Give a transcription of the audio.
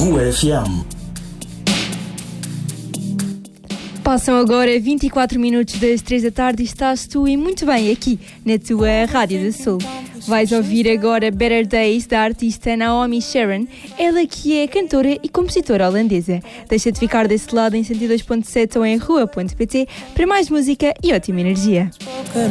Rua FM. Passam agora 24 minutos das 3 da tarde e estás tu e muito bem aqui na tua Rádio do Sul. Vais ouvir agora Better Days da artista Naomi Sharon, ela que é cantora e compositora holandesa. Deixa de ficar desse lado em 102.7 ou em rua.pt para mais música e ótima energia.